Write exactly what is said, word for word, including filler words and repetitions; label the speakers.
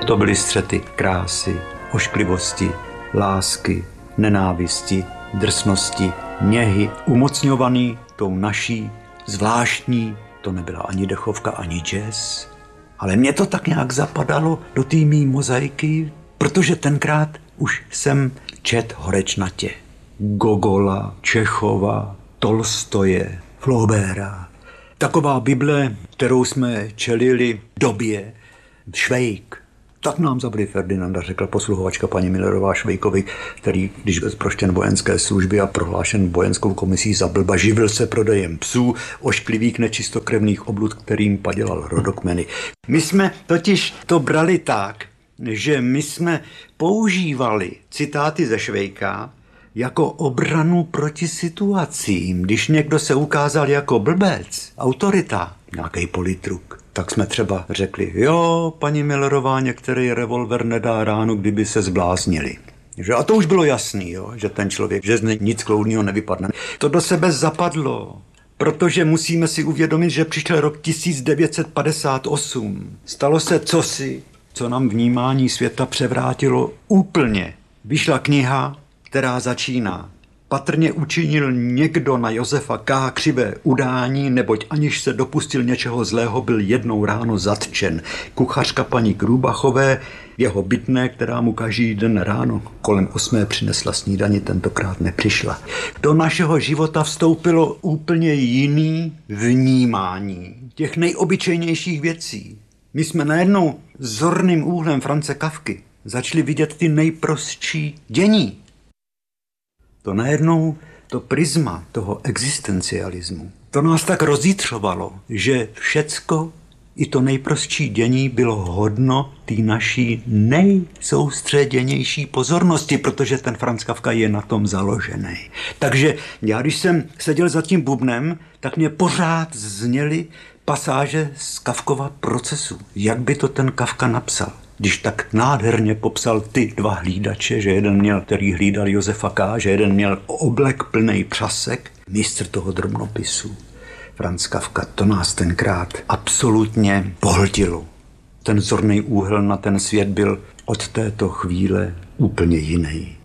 Speaker 1: To byly střety krásy, ošklivosti, lásky, nenávisti, drsnosti, něhy, umocňovaný tou naší zvláštní, to nebyla ani dechovka, ani jazz, ale mě to tak nějak zapadalo do té mý mozaiky, protože tenkrát už jsem čet horečnatě. Gogola, Čechova, Tolstoje, Flaubera. Taková Bible, kterou jsme čelili době, Švejk. Tak nám zabili Ferdinanda, řekla posluhovačka paní Millerová Švejkovi, který, když byl zproštěn vojenské služby a prohlášen vojenskou komisí za blba, živil se prodejem psů, ošklivých nečistokrevných oblud, kterým padělal rodokmeny. My jsme totiž to brali tak, že my jsme používali citáty ze Švejka jako obranu proti situacím. Když někdo se ukázal jako blbec, autorita, nějaký politruk, tak jsme třeba řekli, jo, paní Millerová, některý revolver nedá ránu, kdyby se zbláznili. Že? A to už bylo jasný, jo, že ten člověk, že z něj nic kloudného nevypadne. To do sebe zapadlo, protože musíme si uvědomit, že přišel rok tisíc devět set padesát osm. Stalo se cosi, co nám vnímání světa převrátilo úplně. Vyšla kniha, která začíná. Patrně učinil někdo na Josefa K. křivé udání, neboť aniž se dopustil něčeho zlého, byl jednou ráno zatčen. Kuchařka paní Krůbachové, jeho bytné, která mu každý den ráno kolem osmé přinesla snídani, tentokrát nepřišla. Do našeho života vstoupilo úplně jiný vnímání těch nejobyčejnějších věcí. My jsme najednou zorným úhlem Franze Kafky začali vidět ty nejprostší dění. To najednou, to prisma toho existencialismu, to nás tak rozjitřovalo, že všecko, i to nejprostší dění bylo hodno té naší nejsoustředěnější pozornosti, protože ten Franz Kafka je na tom založený. Takže já, když jsem seděl za tím bubnem, tak mě pořád zněly pasáže z Kafkova Procesu. Jak by to ten Kafka napsal? Když tak nádherně popsal ty dva hlídače, že jeden měl, který hlídal Josefa K., že jeden měl oblek plný přasek, mistr toho drobnopisu. Franz Kafka, to nás tenkrát absolutně pohltilo. Ten zorný úhel na ten svět byl od této chvíle úplně jiný.